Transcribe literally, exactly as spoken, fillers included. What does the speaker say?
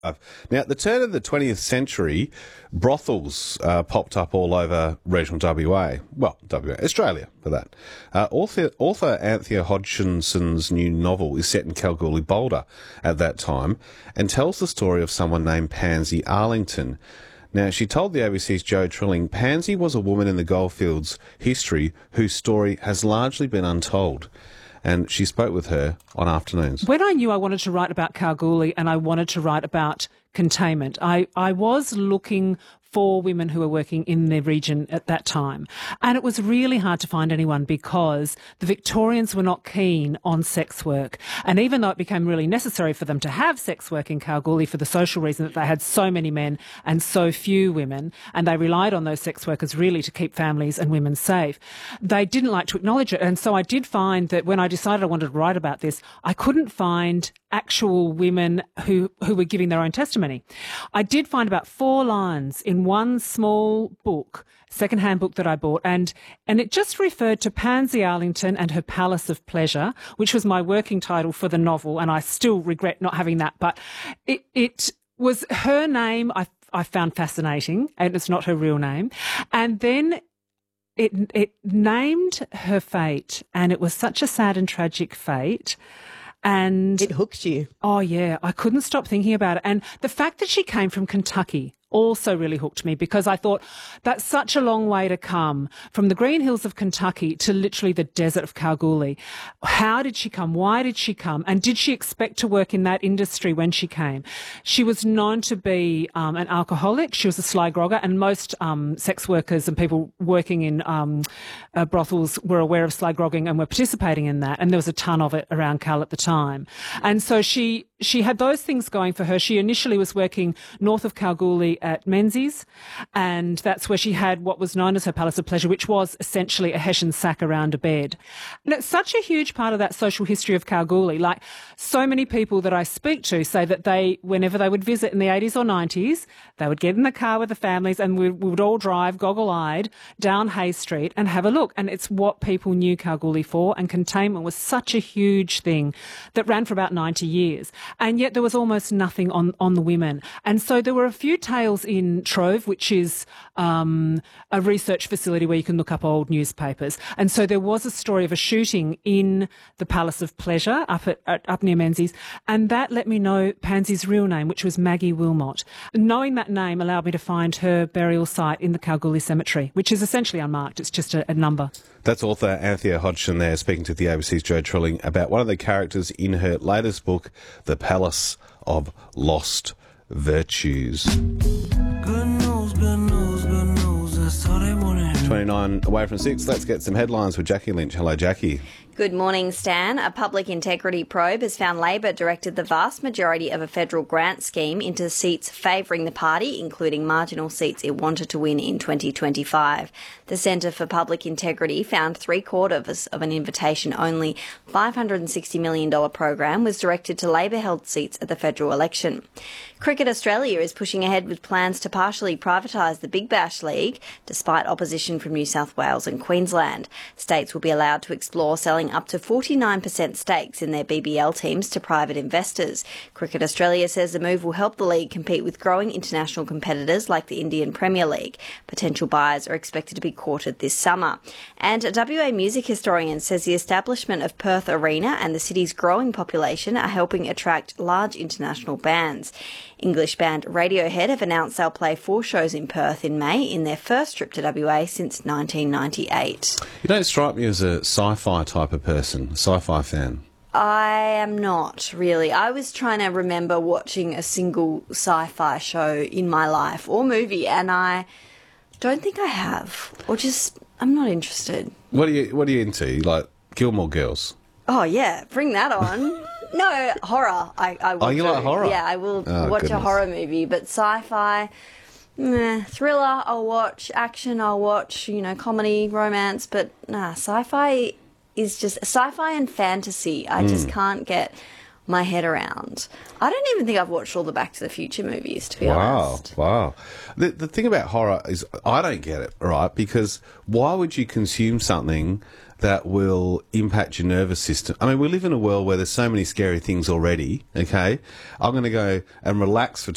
Now, at the turn of the twentieth century, brothels uh, popped up all over regional W A. Well, W A, Australia, for that. Uh, author, author Anthea Hodgson's new novel is set in Kalgoorlie, Boulder at that time and tells the story of someone named Pansy Arlington. Now, she told the A B C's Joe Trilling, Pansy was a woman in the goldfields history whose story has largely been untold. And she spoke with her on Afternoons. When I knew I wanted to write about Kalgoorlie and I wanted to write about containment, I, I was looking for women who were working in the region at that time. And it was really hard to find anyone because the Victorians were not keen on sex work. And even though it became really necessary for them to have sex work in Kalgoorlie for the social reason that they had so many men and so few women, and they relied on those sex workers really to keep families and women safe, they didn't like to acknowledge it. And so I did find that when I decided I wanted to write about this, I couldn't find actual women who, who were giving their own testimony. I did find about four lines in one small book, second-hand book that I bought, and and it just referred to Pansy Arlington and her Palace of Pleasure, which was my working title for the novel, and I still regret not having that. But it, it was her name I, I found fascinating, and it's not her real name. And then it it named her fate, and it was such a sad and tragic fate. And it hooked you. Oh, yeah. I couldn't stop thinking about it. And the fact that she came from Kentucky also really hooked me because I thought that's such a long way to come from the green hills of Kentucky to literally the desert of Kalgoorlie. How did she come? Why did she come? And did she expect to work in that industry when she came? She was known to be um, an alcoholic. She was a sly grogger, and most um, sex workers and people working in um, uh, brothels were aware of sly grogging and were participating in that. And there was a ton of it around Cal at the time. And so she she had those things going for her. She initially was working north of Kalgoorlie at Menzies, and that's where she had what was known as her Palace of Pleasure, which was essentially a hessian sack around a bed. And it's such a huge part of that social history of Kalgoorlie. Like, so many people that I speak to say that they, whenever they would visit in the eighties or nineties, they would get in the car with the families and we, we would all drive goggle-eyed down Hay Street and have a look. And it's what people knew Kalgoorlie for, and containment was such a huge thing that ran for about ninety years. And yet there was almost nothing on, on the women. And so there were a few tales in Trove, which is um, a research facility where you can look up old newspapers. And so there was a story of a shooting in the Palace of Pleasure up at, at up near Menzies, and that let me know Pansy's real name, which was Maggie Wilmot. Knowing that name allowed me to find her burial site in the Kalgoorlie Cemetery, which is essentially unmarked. It's just a, a number. That's author Anthea Hodgson there speaking to the A B C's Joe Trilling about one of the characters in her latest book, The Palace of Lost Virtues. Good news, good news, good news. That's all they want to hear. twenty-nine away from six. Let's get some headlines with Jackie Lynch. Hello, Jackie. Good morning, Stan. A public integrity probe has found Labor directed the vast majority of a federal grant scheme into seats favouring the party, including marginal seats it wanted to win in twenty twenty-five. The Centre for Public Integrity found three-quarters of an invitation-only five hundred sixty million dollars program was directed to Labor-held seats at the federal election. Cricket Australia is pushing ahead with plans to partially privatise the Big Bash League, despite opposition from New South Wales and Queensland. States will be allowed to explore selling up to forty-nine percent stakes in their B B L teams to private investors. Cricket Australia says the move will help the league compete with growing international competitors like the Indian Premier League. Potential buyers are expected to be courted this summer. And a W A music historian says the establishment of Perth Arena and the city's growing population are helping attract large international bands. English band Radiohead have announced they'll play four shows in Perth in May in their first trip to W A since nineteen ninety-eight. You don't strike me as a sci-fi type of person, a sci-fi fan. I am not, really. I was trying to remember watching a single sci-fi show in my life or movie, and I don't think I have. Or just, I'm not interested. What are you, what are you into? Like Gilmore Girls? Oh, yeah. Bring that on. No, horror. I, I will Oh, you do. like horror? Yeah, I will Oh, watch goodness. a horror movie, but sci-fi, meh. Thriller, I'll watch. Action, I'll watch. You know, comedy, romance, but nah, sci-fi is just sci-fi and fantasy. I just can't get my head around. I don't even think I've watched all the Back to the Future movies, to be Wow, honest. wow. The, the thing about horror is I don't get it, right? Because why would you consume something that will impact your nervous system? I mean, we live in a world where there's so many scary things already, okay? I'm going to go and relax for